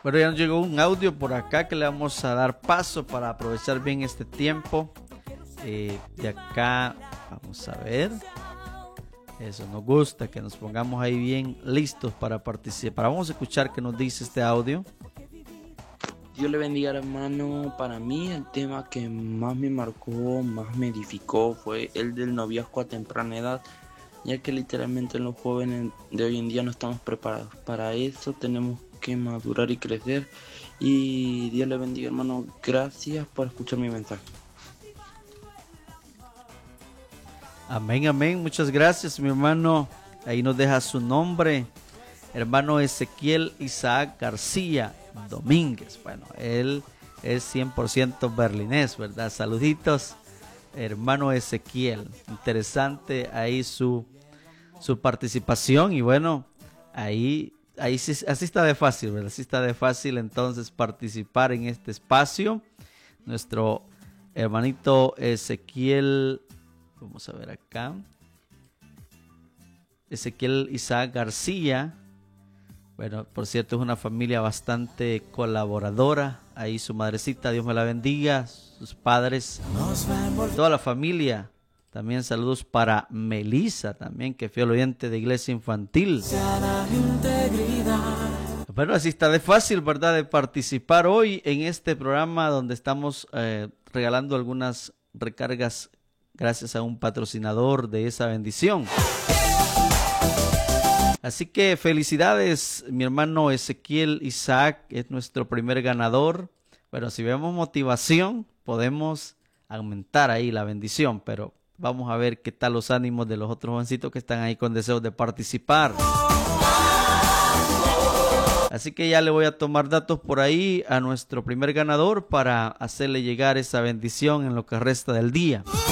Bueno, ya nos llegó un audio por acá que le vamos a dar paso para aprovechar bien este tiempo. De acá, vamos a ver. Eso nos gusta, que nos pongamos ahí bien listos para participar. Vamos a escuchar qué nos dice este audio. Dios le bendiga, hermano. Para mí el tema que más me marcó, más me edificó fue el del noviazgo a temprana edad, ya que literalmente los jóvenes de hoy en día no estamos preparados para eso. Tenemos que madurar y crecer. Y Dios le bendiga, hermano. Gracias por escuchar mi mensaje. Amén, amén. Muchas gracias, mi hermano. Ahí nos deja su nombre. Hermano Ezequiel Isaac García Domínguez. Bueno, él es 100% berlinés, ¿verdad? Saluditos, hermano Ezequiel. Interesante ahí su participación. Y bueno, ahí sí, así está de fácil, ¿verdad? Así está de fácil entonces participar en este espacio. Nuestro hermanito Ezequiel, vamos a ver acá. Ezequiel Isaac García. Bueno, por cierto, es una familia bastante colaboradora. Ahí su madrecita, Dios me la bendiga, sus padres, toda la familia. También saludos para Melissa, también, que fiel oyente de Iglesia Infantil. Bueno, así está de fácil, ¿verdad?, de participar hoy en este programa donde estamos regalando algunas recargas gracias a un patrocinador de esa bendición. Así que felicidades, mi hermano Ezequiel Isaac, es nuestro primer ganador. Bueno, si vemos motivación, podemos aumentar ahí la bendición, pero vamos a ver qué tal los ánimos de los otros jovencitos que están ahí con deseos de participar. Así que ya le voy a tomar datos por ahí a nuestro primer ganador para hacerle llegar esa bendición en lo que resta del día.